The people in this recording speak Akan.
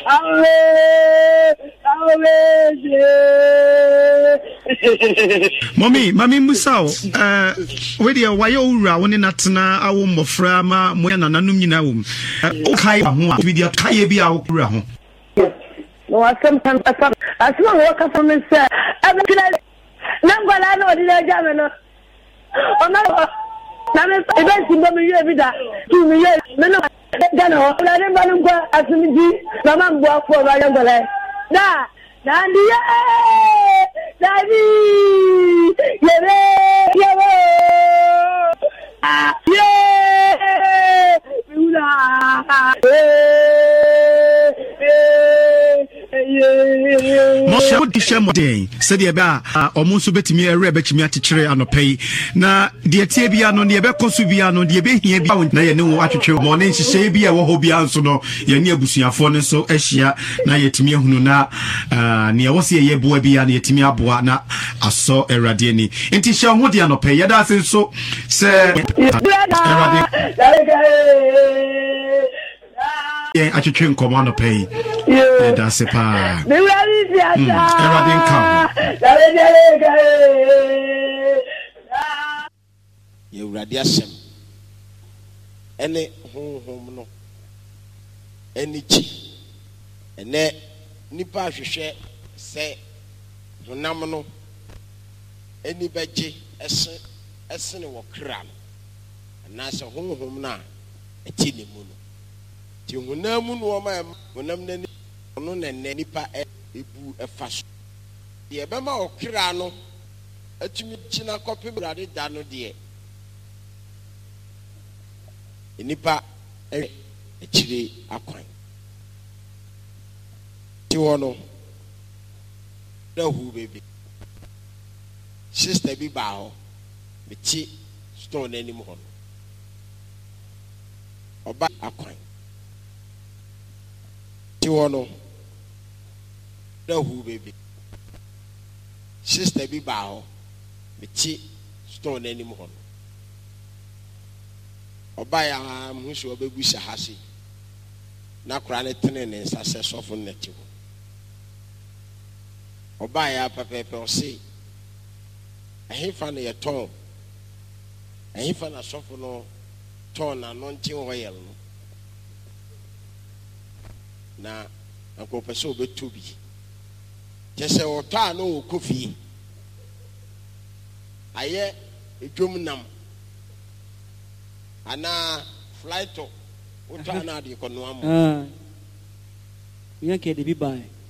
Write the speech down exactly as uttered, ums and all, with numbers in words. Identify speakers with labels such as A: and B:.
A: Mommy, Mommy Musao, uh, where the Wayora, one in Atana, our Mofra, Moyana, Nanum, okay, with your Kayabi, our
B: no, I sometimes I come, I smell work from me, sir. I'm not I know the German. Oh, no, I'm not going to every day. Two years, no, no, I didn't go as me, Mamma walk for my younger life. Da, Dandy, Daddy, yeah, yeah,
A: Mosha would share more day, said the Aba, almost a bit me a rebel me at Chere and pay. Na dear Tibiano, the Abeco Subiano, the Abe here, now know what you morning, she say be a Hobian so no, your near Busia phone so Asia, na yet me hununa, near was a boy be an Yetimia Boana, I saw a radiani. And Tisha Modiano pay, that's so, say, yeah, I should train command pay. Yeah, that's a pa. The didn't come.
C: You radiation. Any home no. Any chi. And then Nipa share say Honamano. Any veggie as a sin or cram. And that's a home home now. A chili moon. Timunamun woman, when I'm the non and Nipa ebu a fashion. The Abama or Kirano, a chimichina copy brother dano dear. Nipa a chili aquine. Tiwano, no who baby. Sister be bow, the cheap stone anymore. Or back aquine. Tiwano, no who baby. Sister be bow, the cheap stone anymore. Or by a arm who shall be Sahasi. Now crying and success of native. Or by a papa or say, I ain't found a tone. I ain't found a sophomore tone and non oil. Na Uncle Peso be to be. Just a water no coffee. I hear a German and a flight to Utana, you can know.
D: You can't be by.